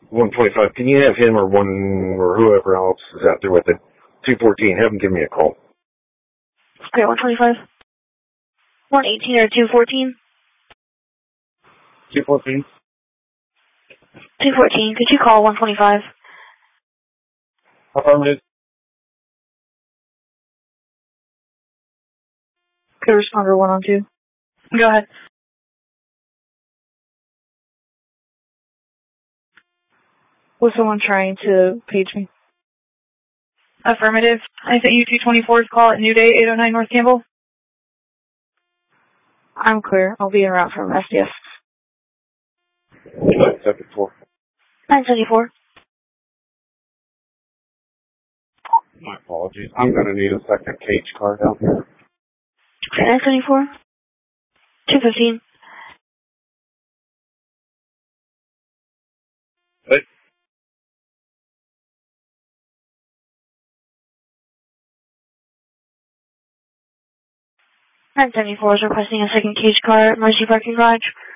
125. Can you have him or whoever else is out there with it? 214. Have him give me a call. Okay, 125. 118 or 214? 214. 214. Could you call 125? Affirmative. Okay, responder 112. Go ahead. Was someone trying to page me? Affirmative. I sent you 224's call at New Day, 809 North Campbell. I'm clear. I'll be en route from SDS. 974. 974. My apologies. I'm going to need a second cage card out here. Okay, 974. 215. What? 974 is requesting a second cage car at Mercy Parking Garage.